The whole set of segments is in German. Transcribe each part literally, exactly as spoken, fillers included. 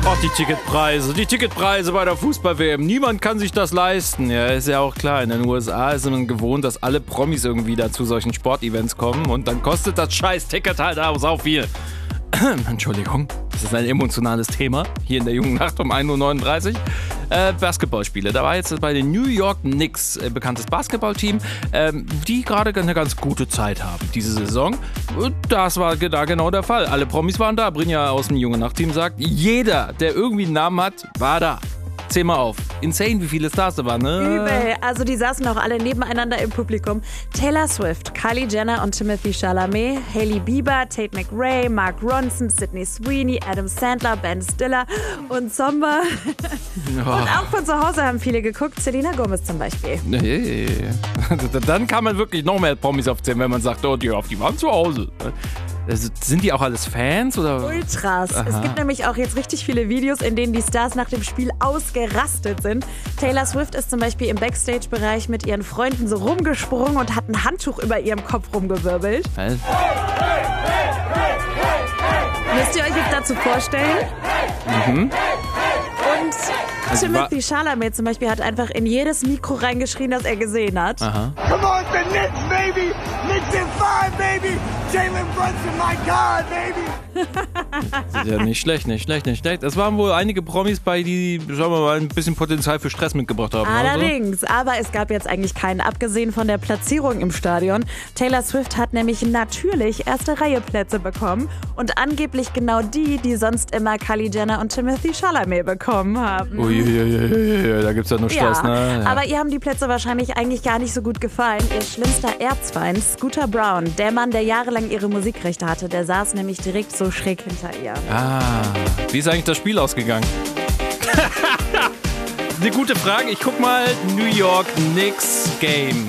Ach, die Ticketpreise, die Ticketpreise bei der Fußball-W M. Niemand kann sich das leisten. Ja, ist ja auch klar. In den U S A ist man gewohnt, dass alle Promis irgendwie da zu solchen Sportevents kommen. Und dann kostet das scheiß Ticket halt auch sau viel. Entschuldigung, das ist ein emotionales Thema. Hier in der jungen Nacht um ein Uhr neununddreißig. Äh, Basketballspiele. Da war jetzt bei den New York Knicks äh, bekanntes Basketballteam, ähm, die gerade eine ganz gute Zeit haben diese Saison. Und das war da genau der Fall. Alle Promis waren da. Brinja aus dem Junge Nacht Team sagt, jeder, der irgendwie einen Namen hat, war da. Zähl mal auf. Insane, wie viele Stars da waren, ne? Übel. Also die saßen auch alle nebeneinander im Publikum. Taylor Swift, Kylie Jenner und Timothée Chalamet, Hailey Bieber, Tate McRae, Mark Ronson, Sydney Sweeney, Adam Sandler, Ben Stiller und Zomba. Oh. Und auch von zu Hause haben viele geguckt. Selena Gomez zum Beispiel. Nee. Dann kann man wirklich noch mehr Promis aufzählen, wenn man sagt, oh, die, die waren zu Hause. Also, sind die auch alles Fans? Oder? Ultras. Aha. Es gibt nämlich auch jetzt richtig viele Videos, in denen die Stars nach dem Spiel ausgerastet sind. Taylor Swift ist zum Beispiel im Backstage-Bereich mit ihren Freunden so rumgesprungen und hat ein Handtuch über ihrem Kopf rumgewirbelt. Was? Müsst ihr euch jetzt dazu vorstellen? Mhm. Und Also Timothée Chalamet zum Beispiel hat einfach in jedes Mikro reingeschrien, das er gesehen hat. Aha. Come on, the Knicks, baby! Knicks in five, baby! Jalen Brunson, my God, baby! Ja, nicht schlecht, nicht schlecht, nicht schlecht. Es waren wohl einige Promis bei, die, sagen wir mal, ein bisschen Potenzial für Stress mitgebracht haben. Allerdings, also. Aber es gab jetzt eigentlich keinen, abgesehen von der Platzierung im Stadion. Taylor Swift hat nämlich natürlich erste Reihe Plätze bekommen und angeblich genau die, die sonst immer Kylie Jenner und Timothée Chalamet bekommen haben. Uiuiui, da gibt's ja nur Stress, ja, ne? Ja. Aber ihr haben die Plätze wahrscheinlich eigentlich gar nicht so gut gefallen. Ihr schlimmster Erzfeind, Scooter Braun, der Mann, der jahrelang ihre Musikrechte hatte, der saß nämlich direkt so schräg hinter ihr. Ah, wie ist eigentlich das Spiel ausgegangen? Eine gute Frage. Ich guck mal New York Knicks Game.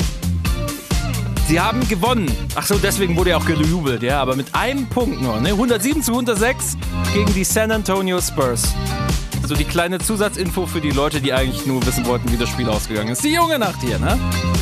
Sie haben gewonnen. Ach so, deswegen wurde ja auch gejubelt, ja. Aber mit einem Punkt nur, ne? hundertsieben zu hundertsechs gegen die San Antonio Spurs. So die kleine Zusatzinfo für die Leute, die eigentlich nur wissen wollten, wie das Spiel ausgegangen ist. Die junge Nacht hier, ne?